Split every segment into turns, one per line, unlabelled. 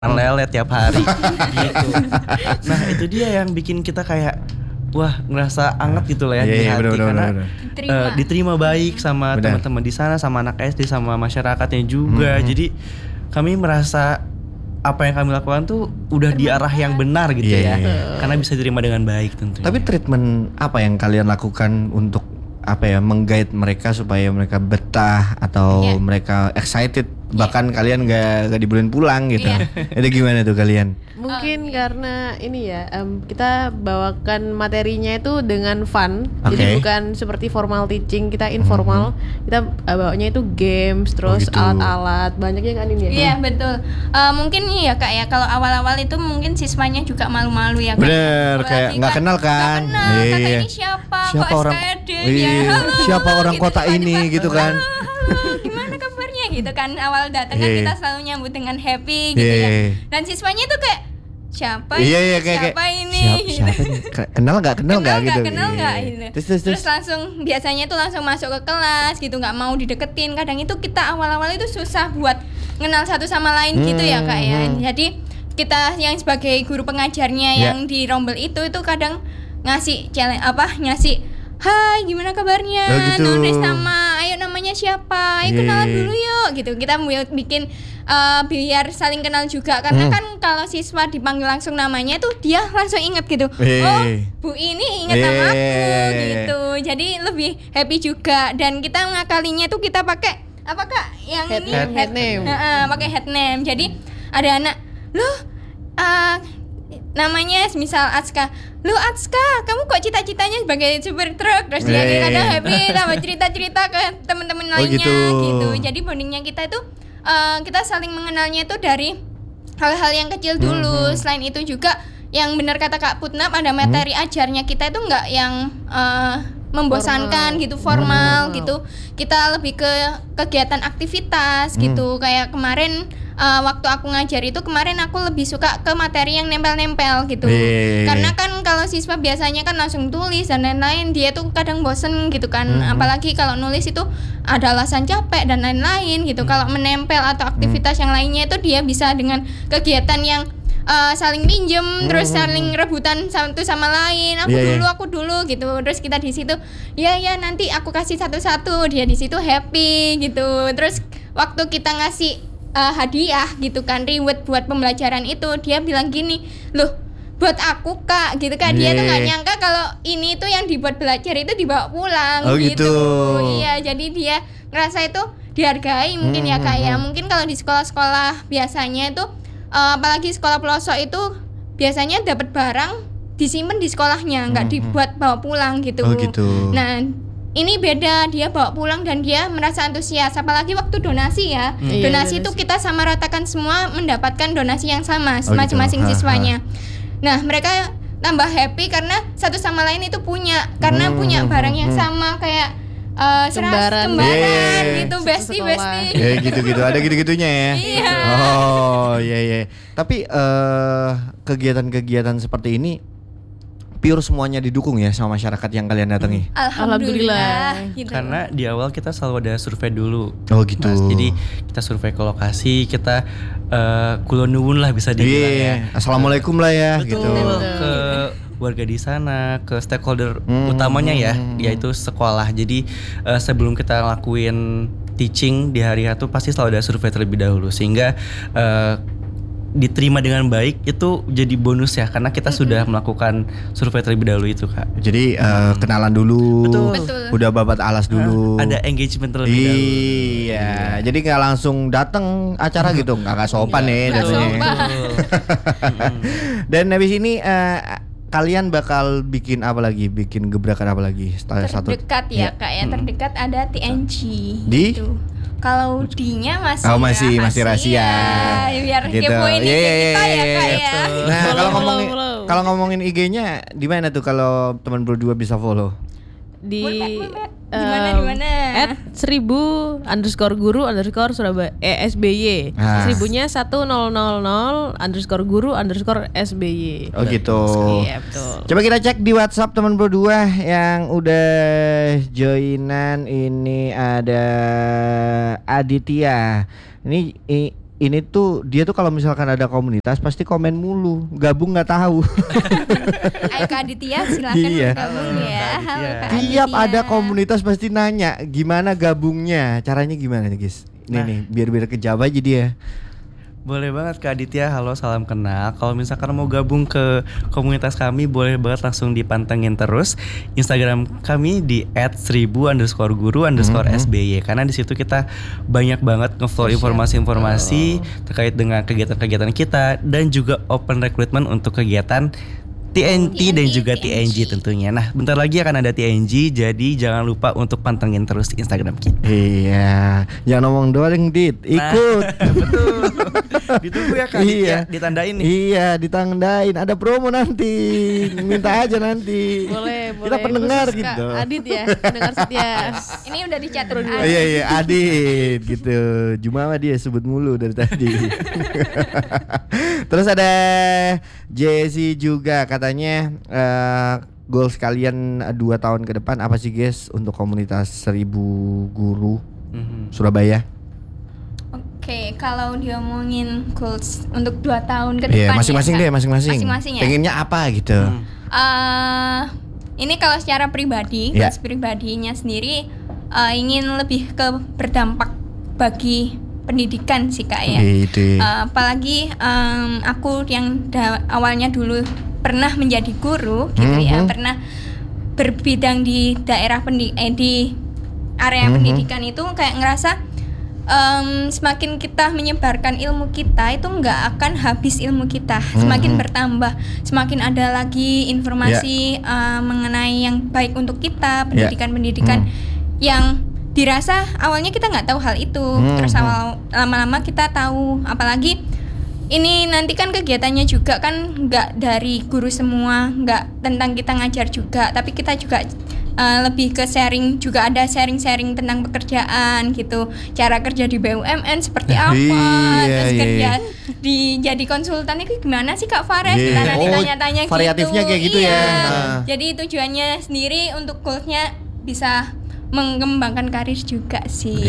lele tiap hari gitu. Nah itu dia yang bikin kita kayak wah ngerasa anget gitu lah ya di hati karena diterima baik sama teman-teman di sana, sama anak SD, sama masyarakatnya juga. Jadi kami merasa apa yang kami lakukan tuh udah di arah yang benar gitu ya. Karena bisa diterima dengan baik tentunya.
Tapi treatment apa yang kalian lakukan untuk meng-guide mereka supaya mereka betah atau mereka excited bahkan kalian gak dibolehin pulang gitu. Itu gimana tuh kalian?
Mungkin karena ini ya kita bawakan materinya itu dengan fun. Jadi bukan seperti formal teaching, kita informal. Kita bawanya itu games, terus alat-alat banyaknya kan ini ya.
Iya betul. Mungkin ya Kak ya, kalau awal-awal itu mungkin siswanya juga malu-malu ya Kak.
Bener, kayak nggak kenal kan?
Nggak kenal, kata ini siapa kok
orang
SKD
siapa orang
gitu,
kota ini gitu kan?
Gimana kabarnya gitu kan, awal datang kan kita selalu nyambut dengan happy gitu ya. Dan siswanya itu kayak siapa siapa ini
siapa nih? Kenal nggak gitu.
Kenal nggak gitu. Terus langsung biasanya tuh langsung masuk ke kelas gitu, nggak mau dideketin. Kadang itu kita awal-awal itu susah buat kenal satu sama lain gitu ya Kak ya. Jadi kita yang sebagai guru pengajarnya yang di Rombel itu kadang ngasih challenge ngasih hai gimana kabarnya, nulis nama, ayo namanya siapa, ayo kenalan dulu yuk gitu. Kita bikin biar saling kenal juga karena kan kalau siswa dipanggil langsung namanya tuh dia langsung inget gitu. Oh Bu ini inget nama aku gitu. Jadi lebih happy juga. Dan kita ngakalinya tuh kita pakai apa Kak yang
head name.
Pakai head name. Jadi ada anak loh namanya misal Atska. Lu Atska, kamu kok cita-citanya sebagai supir truk? Terus dia kadang happy tambah cerita-cerita ke teman-teman lainnya gitu. Jadi bondingnya kita itu kita saling mengenalnya itu dari hal-hal yang kecil dulu. Selain itu juga yang benar kata Kak Putnam, ada materi ajarnya kita itu enggak yang membosankan gitu, formal gitu. Kita lebih ke kegiatan aktivitas gitu. Kayak kemarin waktu aku ngajar itu kemarin aku lebih suka ke materi yang nempel-nempel gitu. Karena kan kalau siswa biasanya kan langsung tulis dan lain-lain, dia tuh kadang bosen gitu kan. Apalagi kalau nulis itu ada alasan capek dan lain-lain gitu. Kalau menempel atau aktivitas yang lainnya itu dia bisa dengan kegiatan yang saling pinjem, terus saling rebutan satu sama lain. Aku dulu gitu. Terus kita di situ ya nanti aku kasih satu-satu, dia di situ happy gitu. Terus waktu kita ngasih hadiah gitu kan, reward buat pembelajaran itu, dia bilang gini, loh buat aku Kak gitu Kak. Dia tuh nggak nyangka kalau ini tuh yang dibuat belajar itu dibawa pulang gitu. Iya, jadi dia ngerasa itu dihargai mungkin ya Kak ya. Mungkin kalau di sekolah-sekolah biasanya itu apalagi sekolah pelosok itu biasanya dapat barang disimpan di sekolahnya, nggak dibuat bawa pulang gitu. Nah ini beda, dia bawa pulang dan dia merasa antusias. Apalagi waktu donasi ya, donasi itu kita sama ratakan semua mendapatkan donasi yang sama masing-masing siswanya. Nah mereka tambah happy karena satu sama lain itu punya, karena punya barang yang sama kayak kembaran gitu, bestie.
Ya gitu-gitu, ada gitu-gitunya ya.
Iya.
Oh iya. Tapi kegiatan-kegiatan seperti ini pure semuanya didukung ya sama masyarakat yang kalian datangi.
Alhamdulillah gitu.
Karena di awal kita selalu ada survei dulu.
Oh gitu.
Jadi kita survei ke lokasi, kita kulon nuwun lah bisa dibilang ya.
Assalamualaikum lah ya.
Betul, gitu. Ke warga di sana, ke stakeholder utamanya ya, yaitu sekolah. Jadi sebelum kita lakuin teaching di hari itu pasti selalu ada survei terlebih dahulu sehingga diterima dengan baik itu jadi bonus ya, karena kita sudah melakukan survei terlebih dahulu itu Kak.
Jadi kenalan dulu.
Betul.
Udah babat alas dulu.
Ada engagement terlebih dahulu.
Iya. Jadi nggak langsung datang acara gitu, nggak sopan nih jatuhnya. Dan habis ini kalian bakal bikin apa lagi? Bikin gebrakan apa lagi?
Terdekat ya Kak ya. Terdekat ada TNG.
Di?
Gitu. Kalau D-nya masih
rahasia.
Biar
Gitu.
kepoin IG kita ya Kak ya.
Nah, kalau ngomongin IG-nya di mana tuh kalau teman berdua bisa follow?
Di
Dimana?
@1000_guru_Surabaya SBY. 1000-nya 1000_guru_SBY.
Oh gitu.
Iya betul.
Coba kita cek di WhatsApp teman berdua yang udah joinan. Ini ada Aditya. Ini ini tuh dia tuh kalau misalkan ada komunitas pasti komen mulu, gabung nggak tahu.
Ayo Kak Aditya silakan bergabung ya. Halo Kak Aditya.
Tiap ada komunitas pasti nanya gimana gabungnya, caranya gimana nih guys? Nih biar kejawab aja dia.
Boleh banget Kak Aditya, halo salam kenal. Kalau misalkan mau gabung ke komunitas kami, boleh banget langsung dipantengin terus Instagram kami di @1000_guru_SBY. Karena di situ kita banyak banget nge-flow informasi-informasi terkait dengan kegiatan-kegiatan kita dan juga open recruitment untuk kegiatan TNT dan juga TNG tentunya. Nah, bentar lagi akan ada TNG, jadi jangan lupa untuk pantengin terus di Instagram kita.
Iya, jangan ngomong doang Dit, ikut.
Betul. Ditunggu ya Kak,
iya.
Ditandain nih.
Iya, ditandain. Ada promo nanti. Minta aja nanti.
Boleh.
Kita pendengar
khusus
gitu.
Kak Adit ya, pendengar setia.
Ini udah dicatat.
Iya, Adit gitu. Jumawa dia sebut mulu dari tadi. Terus ada Jesse juga katanya goals kalian 2 tahun ke depan apa sih guys untuk komunitas 1000 guru Surabaya?
Oke, kalau diomongin goals untuk 2 tahun ke depan
masing-masing
ya,
deh, masing-masing.
Ya?
Pengennya apa gitu?
Ini kalau secara pribadi, goals pribadinya sendiri ingin lebih ke berdampak bagi pendidikan sih Kak ya. Apalagi aku yang awalnya dulu pernah menjadi guru gitu ya, pernah berbidang di daerah di area pendidikan itu kayak ngerasa semakin kita menyebarkan ilmu kita itu nggak akan habis ilmu kita, semakin bertambah, semakin ada lagi informasi mengenai yang baik untuk kita, pendidikan-pendidikan yang dirasa awalnya kita nggak tahu hal itu, terus lama-lama kita tahu. Apalagi ini nanti kan kegiatannya juga kan nggak dari guru semua, nggak tentang kita ngajar juga, tapi kita juga lebih ke sharing, juga ada sharing-sharing tentang pekerjaan gitu, cara kerja di BUMN seperti apa, terus kerja jadi konsultan itu gimana sih Kak Fares, kita nanti tanya-tanya
variatifnya
gitu.
Kayak gitu ya.
Jadi tujuannya sendiri untuk goalsnya bisa mengembangkan karir juga sih.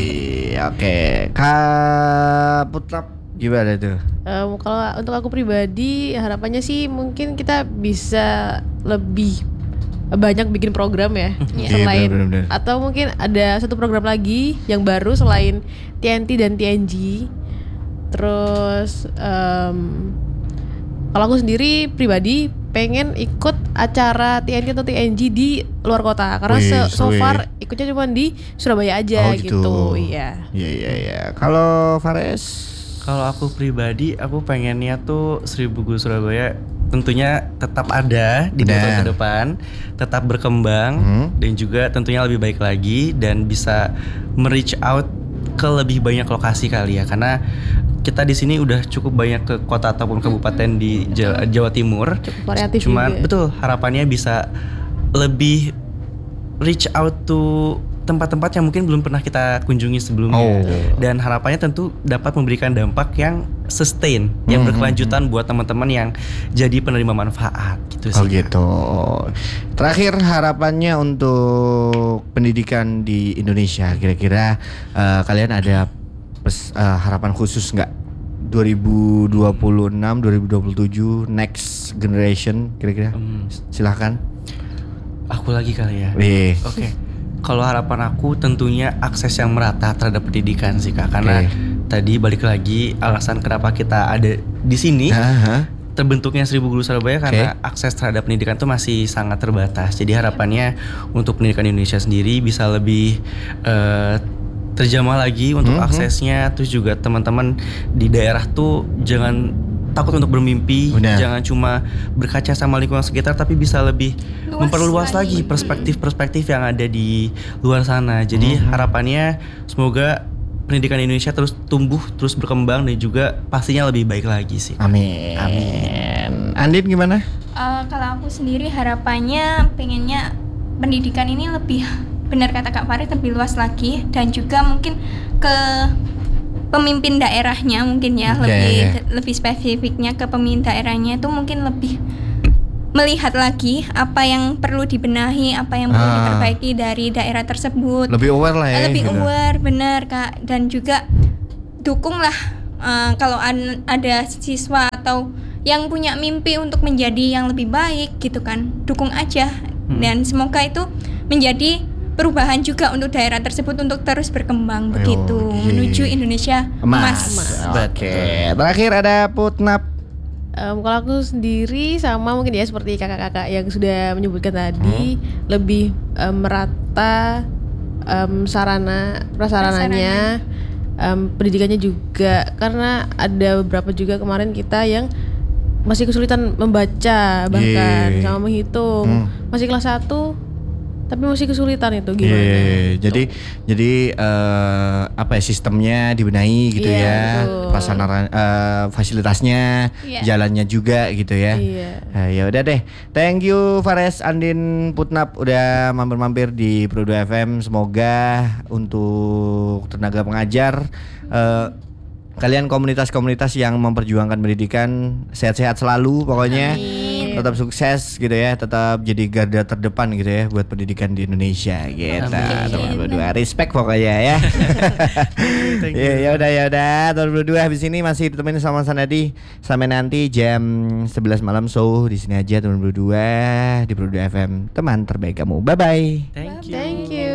Oke. Kak Putra gimana tuh?
Kalau untuk aku pribadi harapannya sih mungkin kita bisa lebih banyak bikin program ya. Selain bener. Atau mungkin ada satu program lagi yang baru selain TNT dan TNG. Terus kalau aku sendiri pribadi pengen ikut acara TNT atau TNG di luar kota karena so far ikutnya cuma di Surabaya aja gitu. Iya.
Kalau Fares?
Kalau aku pribadi, aku pengennya tuh 1000 Guru Surabaya tentunya tetap ada di 2 tahun ke depan, tetap berkembang dan juga tentunya lebih baik lagi dan bisa reach out ke lebih banyak lokasi kali ya, karena kita di sini udah cukup banyak ke kota ataupun kabupaten di Jawa Timur.
Cukup variatif
Cuman
juga.
Betul, harapannya bisa lebih reach out to tempat-tempat yang mungkin belum pernah kita kunjungi sebelumnya. Dan harapannya tentu dapat memberikan dampak yang sustain, yang berkelanjutan buat teman-teman yang jadi penerima manfaat gitu sih.
Gitu. Terakhir harapannya untuk pendidikan di Indonesia, kira-kira kalian ada harapan khusus nggak? 2026, 2027 next generation kira-kira? Silahkan.
Aku lagi kali ya.
Oke.
Kalau harapan aku tentunya akses yang merata terhadap pendidikan sih Kak, karena tadi balik lagi alasan kenapa kita ada di sini. Terbentuknya 1000 Guru Surabaya karena akses terhadap pendidikan itu masih sangat terbatas. Jadi harapannya untuk pendidikan Indonesia sendiri bisa lebih terjamah lagi untuk aksesnya. Terus juga teman-teman di daerah tuh jangan takut untuk bermimpi. Jangan cuma berkaca sama lingkungan sekitar, tapi bisa lebih memperluas lagi perspektif-perspektif yang ada di luar sana. Jadi harapannya semoga pendidikan Indonesia terus tumbuh, terus berkembang dan juga pastinya lebih baik lagi sih.
Amin. Andin gimana?
Kalau aku sendiri harapannya pengennya pendidikan ini lebih, benar kata Kak Farid, lebih luas lagi dan juga mungkin ke pemimpin daerahnya mungkin ya, lebih spesifiknya ke pemimpin daerahnya itu mungkin lebih melihat lagi apa yang perlu dibenahi, apa yang perlu diperbaiki dari daerah tersebut.
Lebih aware lah ya.
Lebih aware, benar Kak. Dan juga dukunglah kalau ada siswa atau yang punya mimpi untuk menjadi yang lebih baik gitu kan, dukung aja. Dan semoga itu menjadi perubahan juga untuk daerah tersebut untuk terus berkembang begitu menuju Indonesia emas.
Oke. Terakhir ada Putnap.
Kalau aku sendiri sama mungkin ya seperti kakak-kakak yang sudah menyebutkan tadi, lebih merata sarana prasarananya, pendidikannya juga, karena ada beberapa juga kemarin kita yang masih kesulitan membaca bahkan sama menghitung, masih kelas 1 tapi masih kesulitan itu gimana?
Jadi apa ya, sistemnya dibenahi gitu ya, prasarana fasilitasnya, jalannya juga gitu ya. Ya udah deh, thank you Fares, Andin, Putnap udah mampir-mampir di Pro 2 FM. Semoga untuk tenaga pengajar, kalian komunitas-komunitas yang memperjuangkan pendidikan sehat-sehat selalu pokoknya. Tetap sukses gitu ya, tetap jadi garda terdepan gitu ya buat pendidikan di Indonesia gitu. Teman berdua, respect pokoknya ya. Ya udah teman berdua, habis ini masih ditemenin sama Sanadi sampai nanti jam 11 malam. So di sini aja teman berdua di Pro 2 FM, teman terbaik kamu. Bye bye.
Thank you.